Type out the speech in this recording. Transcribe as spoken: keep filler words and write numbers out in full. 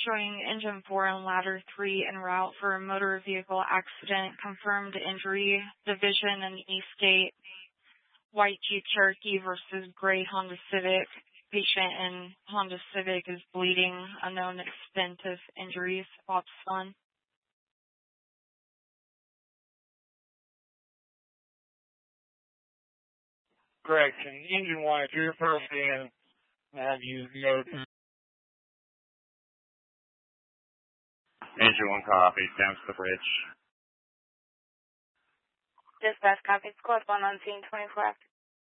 showing engine four and ladder three en route for a motor vehicle accident. Confirmed injury, division in Eastgate, white Jeep Cherokee versus gray Honda Civic. Patient in Honda Civic is bleeding, unknown extent of injuries. Ops one. Correction. Engine one, if you're first in, have you note. Engine one copy, down to the bridge. Dispatch copy, squad one on scene twenty-four after